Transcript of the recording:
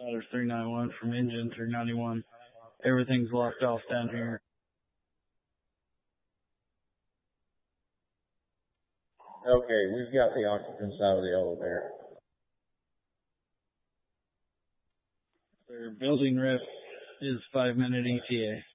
Ladder 391 from engine 391. Everything's locked off down here. Okay, we've got the occupants out of the elevator. Their building rep is 5-minute ETA.